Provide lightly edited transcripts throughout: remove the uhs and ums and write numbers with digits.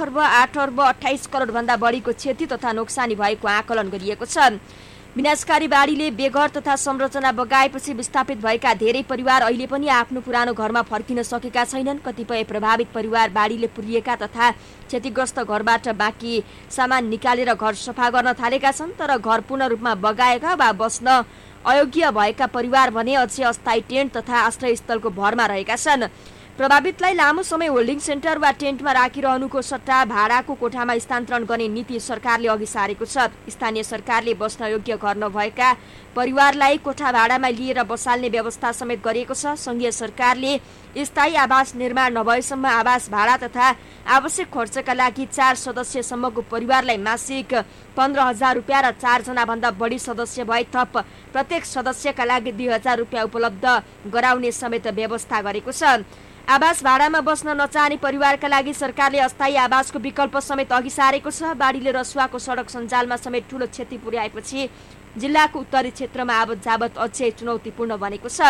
खर्ब 8 अर्ब 28 करोड भन्दा बढीको क्षति तथा नोक्सानी भएको आकलन गरिएको छ। विनाशकारी बाढीले बेघर तथा संरचना बगाएपछि विस्थापित भएका धेरै परिवार अहिले पनि आफ्नो पुरानो घरमा फर्किन सकेका छैनन्। कतिपय प्रभावित परिवार बाढीले पुरिएका तथा क्षतिग्रस्त घरबाट बाँकी सामान निकालेर घर सफा गर्न थालेका छन्। तर घर पूर्ण रूपमा बगाएका वा बस्न अयोग्य भएका परिवार भने अझै अस्थायी टेन्ट तथा आश्रयस्थलको भरमा रहेका छन्। प्रभावितलाई लामो समय होल्डिङ सेन्टर वा टेन्टमा राखिरहनुको सट्टा भाडाको कोठामा स्थानान्तरण गर्ने नीति सरकारले अघि सारेको छ। स्थानीय सरकारले बस्न योग्य घर नभएका परिवारलाई कोठा भाडामा लिएर बसाल्ने व्यवस्था समेत गरिएको छ। संघीय सरकारले स्थायी आवास निर्माण नभएसम्म आवास भाडा तथा आवश्यक खर्चका लागि 4 सदस्यसम्मको परिवारलाई मासिक 15,000 रुपियाँ र 4 जना भन्दा बढी सदस्य भए थप प्रत्येक सदस्यका लागि 2,000 रुपियाँ उपलब्ध गराउने समेत व्यवस्था गरेको छ। आवास भाडामा बस्न नचाहने परिवारका लागि सरकारले अस्थायी आवासको विकल्प समेत अघि सारेको छ। बाढीले रसुवाको सडक सञ्जालमा समेत ठूलो क्षति पुर्याएपछि जिल्लाको उत्तरी क्षेत्रमा आवत जावत अझै चुनौतीपूर्ण बनेको छ।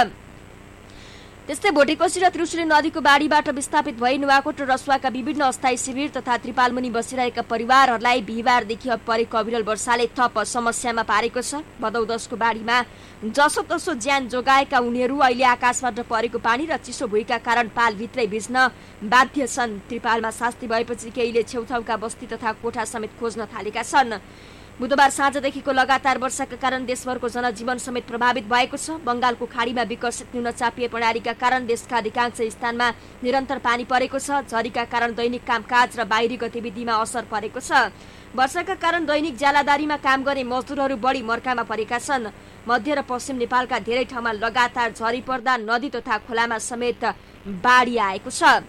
त्यस्तै भोटेकोशी र त्रिशुली नदीको बाढीबाट विस्थापित भई नुवाकोट र रसुवाका विभिन्न अस्थायी शिविर तथा त्रिपालमुनि बसिरहेका परिवारहरूलाई बिहिबारदेखि परेको अविरल वर्षाले थप समस्यामा पारेको छ। भदौ 10 को बाढीमा जसोतसो ज्यान जोगाएका उनीहरू अहिले आकाशबाट परेको पानी र चिसो भुइँका कारण पालभित्रै भिज्न बाध्य छन्। त्रिपालमा शास्ति भएपछि केहीले छेउछाउका बस्ती तथा कोठा समेत खोज्न थालेका छन्। बुधबार साँझदेखिको लगातार वर्षाका कारण देशभरको जनजीवन समेत प्रभावित भएको छ। बंगालको खाडीमा विकसित न्यूनचापीय प्रणालीका कारण देशका अधिकांश स्थानमा निरन्तर पानी परेको छ। झरीका कारण दैनिक कामकाज र बाहिरी गतिविधिमा असर परेको छ। वर्षाका कारण दैनिक ज्यालादारीमा काम गर्ने मजदुरहरू बढी मर्कामा परेका छन्। मध्य र पश्चिम नेपालका धेरै ठाउँमा लगातार झरी पर्दा नदी तथा खोलामा समेत बाढी आएको छ।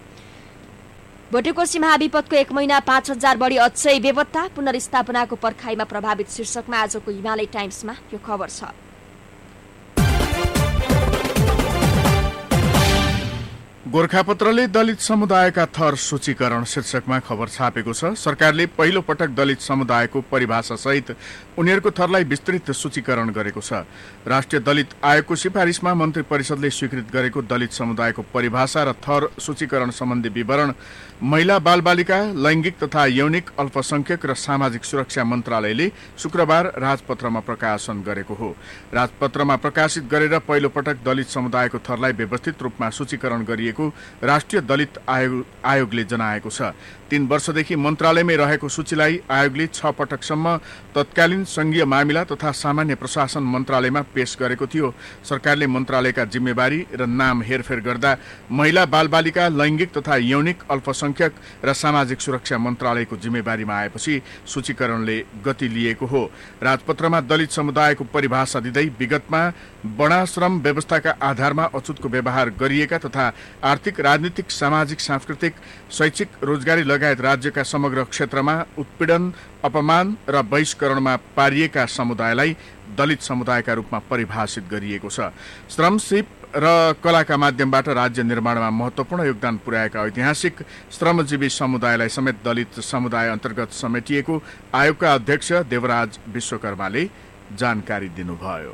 भोटेकोशी महाविपदको 1 महिना 5,000 बढी अझै बेपत्ता पुनर्स्थापनाको पर्खाइमा प्रभावित शीर्षकमा आजको हिमालय टाइम्समा यो खबर छ। गोरखापत्रले दलित समुदायका थर सूचीकरण शीर्षकमा खबर छापेको छ। सरकारले पहिलो पटक दलित समुदायको परिभाषा सहित उनीहरूको थरलाई विस्तृत सूचीकरण गरेको छ। राष्ट्रिय दलित आयोगको सिफारिसमा मन्त्री परिषदले स्वीकृत गरेको दलित समुदायको परिभाषा र थर सूचीकरण सम्बन्धी विवरण महिला बालबालिका लैंगिक तथा यौनिक अल्पसंख्यक र सामाजिक सुरक्षा मन्त्रालयले शुक्रबार राजपत्रमा प्रकाशन गरेको हो। राजपत्रमा प्रकाशित गरेर पहिलो पटक दलित समुदायको थरलाई व्यवस्थित रूपमा सूचीकरण गरिएको राष्ट्रिय दलित आयोगले जनाएको छ। 3 वर्षदेखि मन्त्रालयमै रहेको सूचीलाई आयोगले 6 पटकसम्म तत्कालीन संघीय मामिला तथा सामान्य प्रशासन मन्त्रालयमा पेश गरेको थियो। सरकारले मन्त्रालयका जिम्मेवारी र नाम हेरफेर गर्दा महिला बालबालिका लैंगिक तथा यौनिक अल्पसंख्यक र सामाजिक सुरक्षा मन्त्रालयको जिम्मेवारीमा आएपछि सूचीकरणले गति लिएको हो। राजपत्रमा दलित समुदायको परिभाषा दिँदै विगतमा वर्णाश्रम व्यवस्थाका आधारमा अछुतको व्यवहार गरिएका तथा आर्थिक राजनीतिक सामाजिक सांस्कृतिक शैक्षिक रोजगारी लगायत राज्यका समग्र क्षेत्रमा उत्पीडन अपमान र बहिष्करणमा पारिएका समुदायलाई दलित समुदायका रूपमा परिभाषित गरिएको छ। श्रम सिप र कलाका माध्यमबाट राज्य निर्माणमा महत्वपूर्ण योगदान पुर्याएका ऐतिहासिक श्रमजीवी समुदायलाई समेत दलित समुदाय अन्तर्गत समेटिएको आयोगका अध्यक्ष देवराज विश्वकर्माले जानकारी दिनुभयो।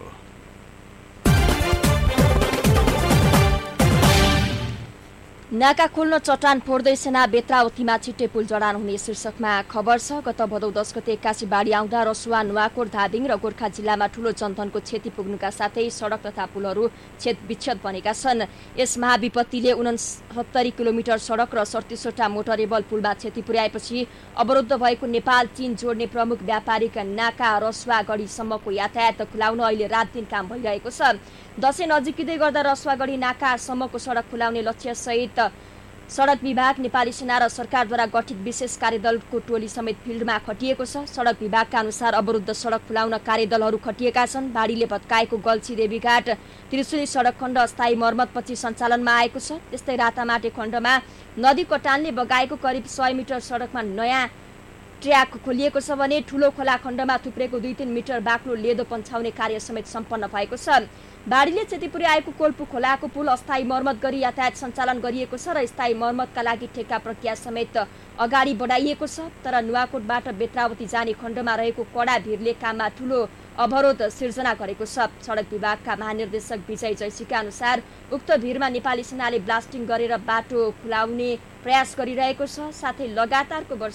नाका खोल्न चट्टान फोड्दै सेना बेत्रावतीमा छिट्टै पुल जडान हुने शीर्षकमा खबर छ। गत भदौ 10 गते 81 बाढी आउँदा रसुवा नुवाकोट धादिङ र गोर्खा जिल्लामा ठूलो जनधनको क्षति पुग्नुका साथै सडक तथा पुलहरू छेदविच्छेद बनेका छन्। यस महाविपत्तिले 69 किलोमिटर सडक र 37वटा मोटरेबल पुलमा क्षति पुर्याएपछि अवरुद्ध भएको नेपाल चीन जोड्ने प्रमुख व्यापारिक नाका रसुवा गढीसम्मको यातायात खुलाउन अहिले रात दिन काम भइरहेको छ। दशैं नजिकिँदै गर्दा रसुवागढी नाकासम्मको सडक खुलाउने लक्ष्य सहित सडक विभाग नेपाली सेना र सरकारद्वारा गठित विशेष कार्यदलको टोली समेत फिल्डमा खटिएको छ। सडक विभागका अनुसार अवरुद्ध सडक खुलाउन कार्यदलहरू खटिएका छन्। बाढीले भत्काएको गल्छी देवीघाट त्रिशुली सडक खण्ड अस्थायी मर्मतपछि सञ्चालनमा आएको छ। त्यस्तै रातामाटे खण्डमा नदी कटानले बगाएको करिब 100 मिटर सडकमा नयाँ ट्र्याक खोलिएको छ भने ठूलो खोला खण्डमा थुप्रेको 2-3 मिटर बाक्लो लेदो पन्छाउने कार्य समेत सम्पन्न भएको छ। बाढीले क्षति पुर्याएको कोल्पु खोलाको पुल अस्थायी मर्मत गरी यातायात सञ्चालन गरिएको छ र स्थायी मर्मतका लागि ठेक्का प्रक्रिया समेत अगाडि बढाइएको छ। तर नुवाकोटबाट बेत्रावती जाने खण्डमा रहेको कडा भिरले काममा ठूलो अवरोध सिर्जना गरेको छ। सडक विभागका महानिर्देशक विजय जैसीका अनुसार उक्त भिरमा नेपाली सेनाले ब्लास्टिङ गरेर बाटो खुलाउने प्रयास गरिरहेको छ। साथै लगातारको